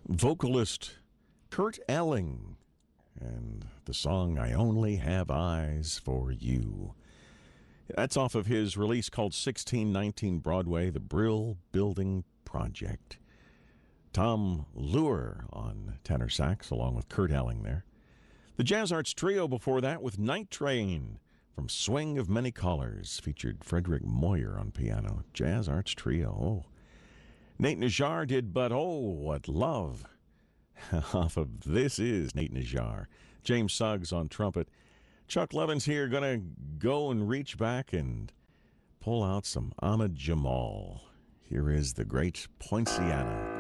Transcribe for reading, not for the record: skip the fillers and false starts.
vocalist Kurt Elling and the song I Only Have Eyes for You. That's off of his release called 1619 Broadway, The Brill Building Project. Tom Lure on tenor sax, along with Kurt Elling there. The Jazz Arts Trio before that with Night Train from Swing of Many Colors, featured Frederick Moyer on piano. Jazz Arts Trio. Oh. Nate Najar did But Oh, What Love off of This Is Nate Najar. James Suggs on trumpet. Chuck Levin's here, going to go and reach back and pull out some Ahmad Jamal. Here is the great Poinciana.